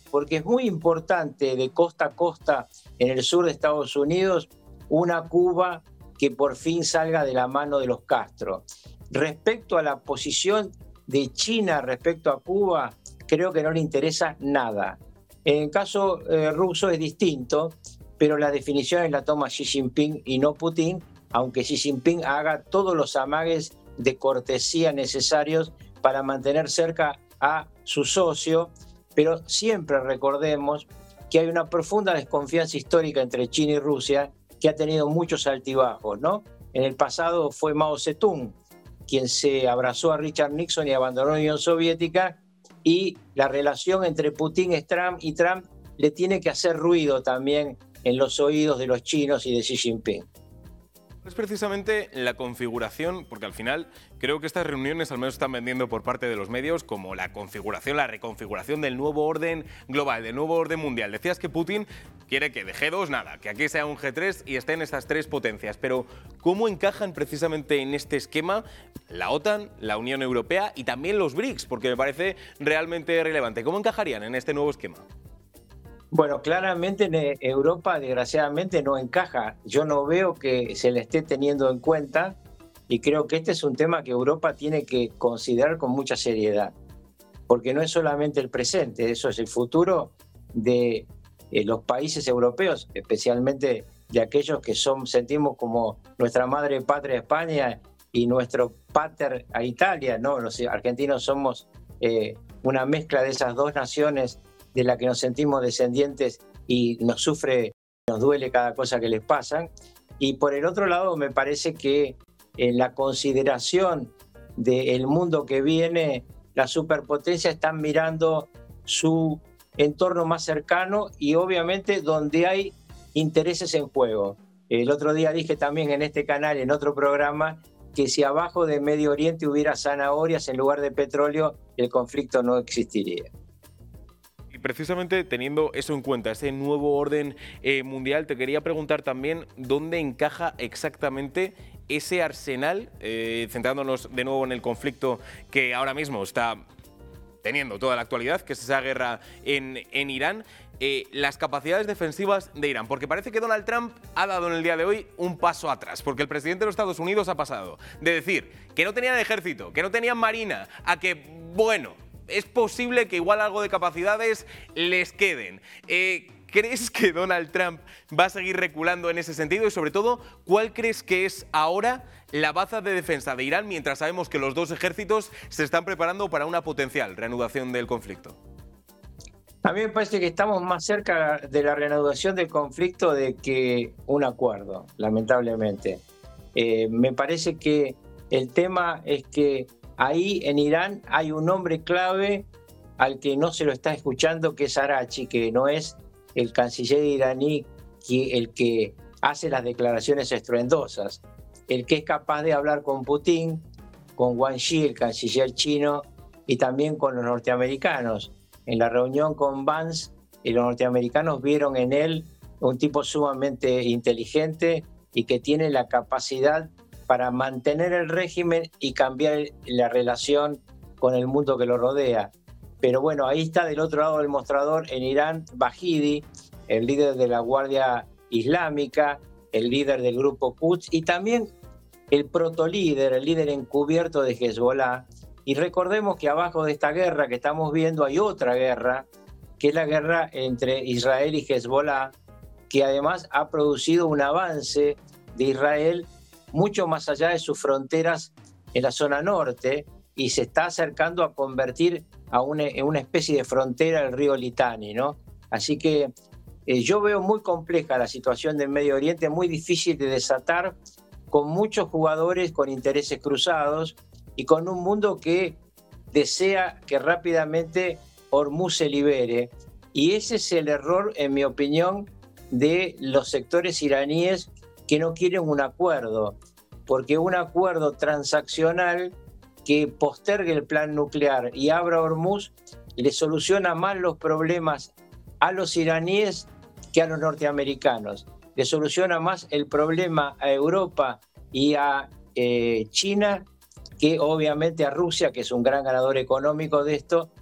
porque es muy importante de costa a costa en el sur de Estados Unidos una Cuba que por fin salga de la mano de los Castro. Respecto a la posición de China respecto a Cuba, creo que no le interesa nada. En el caso ruso es distinto, pero la definición la toma Xi Jinping y no Putin, aunque Xi Jinping haga todos los amagues de cortesía necesarios para mantener cerca a su socio, pero siempre recordemos que hay una profunda desconfianza histórica entre China y Rusia que ha tenido muchos altibajos, ¿no? En el pasado fue Mao Zedong quien se abrazó a Richard Nixon y abandonó la Unión Soviética, y la relación entre Putin y Trump le tiene que hacer ruido también en los oídos de los chinos y de Xi Jinping. Es precisamente la configuración, porque al final creo que estas reuniones al menos están vendiendo por parte de los medios como la configuración, la reconfiguración del nuevo orden global, del nuevo orden mundial. Decías que Putin quiere que de G2 nada, que aquí sea un G3 y estén estas tres potencias, pero ¿cómo encajan precisamente en este esquema la OTAN, la Unión Europea y también los BRICS? Porque me parece realmente relevante. ¿Cómo encajarían en este nuevo esquema? Bueno, claramente en Europa desgraciadamente no encaja. Yo no veo que se le esté teniendo en cuenta, y creo que este es un tema que Europa tiene que considerar con mucha seriedad, porque no es solamente el presente, eso es el futuro de los países europeos, especialmente de aquellos que sentimos como nuestra madre patria España y nuestro pater a Italia, ¿no? Los argentinos somos una mezcla de esas dos naciones de la que nos sentimos descendientes y nos duele cada cosa que les pasa. Y por el otro lado, me parece que en la consideración del mundo que viene, las superpotencias están mirando su entorno más cercano y obviamente donde hay intereses en juego. El otro día dije también en este canal, en otro programa, que si abajo de Medio Oriente hubiera zanahorias en lugar de petróleo, el conflicto no existiría. Precisamente teniendo eso en cuenta, ese nuevo orden mundial, te quería preguntar también dónde encaja exactamente ese arsenal, centrándonos de nuevo en el conflicto que ahora mismo está teniendo toda la actualidad, que es esa guerra en Irán, las capacidades defensivas de Irán, porque parece que Donald Trump ha dado en el día de hoy un paso atrás, porque el presidente de los Estados Unidos ha pasado de decir que no tenían ejército, que no tenían marina, a que, bueno, es posible que igual algo de capacidades les queden. ¿Crees que Donald Trump va a seguir reculando en ese sentido? Y sobre todo, ¿cuál crees que es ahora la baza de defensa de Irán mientras sabemos que los dos ejércitos se están preparando para una potencial reanudación del conflicto? A mí me parece que estamos más cerca de la reanudación del conflicto de que un acuerdo, lamentablemente. Me parece que el tema es que ahí en Irán hay un hombre clave al que no se lo está escuchando, que es Araghchi, que no es el canciller iraní el que hace las declaraciones estruendosas, el que es capaz de hablar con Putin, con Wang Yi, el canciller chino, y también con los norteamericanos. En la reunión con Vance, los norteamericanos vieron en él un tipo sumamente inteligente y que tiene la capacidad para mantener el régimen y cambiar la relación con el mundo que lo rodea. Pero bueno, ahí está del otro lado del mostrador en Irán Bahidi, el líder de la Guardia Islámica, el líder del grupo Quds y también el protolíder, el líder encubierto de Hezbollah. Y recordemos que abajo de esta guerra que estamos viendo hay otra guerra, que es la guerra entre Israel y Hezbollah, que además ha producido un avance de Israel mucho más allá de sus fronteras en la zona norte y se está acercando a convertir en una especie de frontera el río Litani, ¿no? Así que yo veo muy compleja la situación del Medio Oriente, muy difícil de desatar, con muchos jugadores con intereses cruzados y con un mundo que desea que rápidamente Hormuz se libere. Y ese es el error, en mi opinión, de los sectores iraníes que no quieren un acuerdo, porque un acuerdo transaccional que postergue el plan nuclear y abra Hormuz le soluciona más los problemas a los iraníes que a los norteamericanos. Le soluciona más el problema a Europa y a China que obviamente a Rusia, que es un gran ganador económico de esto,